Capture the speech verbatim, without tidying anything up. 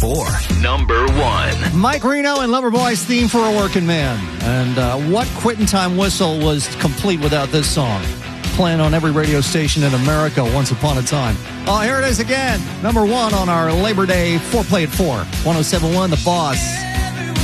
four. Number one. Mike Reno and Loverboy's theme for a working man. And uh, what quitting time whistle was complete without this song? Playing on every radio station in America once upon a time. Oh, here it is again. Number one on our Labor Day four play at four. one oh seven point one, The Boss.